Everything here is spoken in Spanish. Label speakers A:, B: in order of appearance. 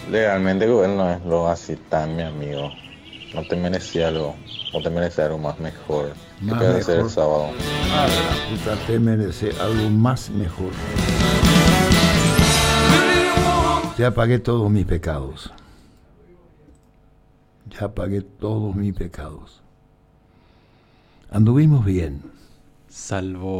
A: Legalmente él no es lo así tan mi amigo. No te merecía algo, no te merecía algo más mejor. ¿Qué te
B: Más
A: vas a hacer el
B: mejor.
A: sábado?
B: A la puta, te merece algo más mejor. Ya pagué todos mis pecados. Ya pagué todos mis pecados. Anduvimos bien.
C: Salvo